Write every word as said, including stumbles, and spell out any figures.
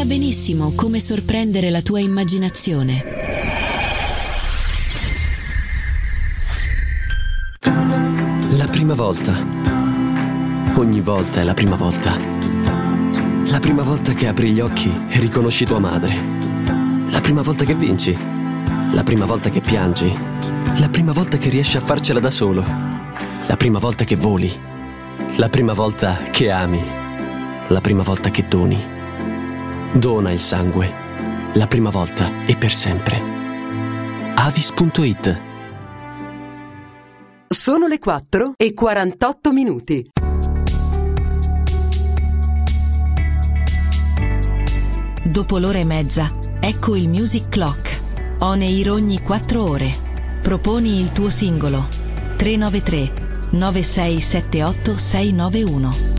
sa benissimo come sorprendere la tua immaginazione. La prima volta. Ogni volta è la prima volta. La prima volta che apri gli occhi e riconosci tua madre. La prima volta che vinci. La prima volta che piangi. La prima volta che riesci a farcela da solo. La prima volta che voli. La prima volta che ami. La prima volta che doni. Dona il sangue. La prima volta e per sempre. Avis punto it. Sono le quattro e quarantotto minuti. Dopo l'ora e mezza, ecco il Music Clock. On air ogni quattro ore. Proponi il tuo singolo. tre nove tre nove sei sette otto sei nove uno.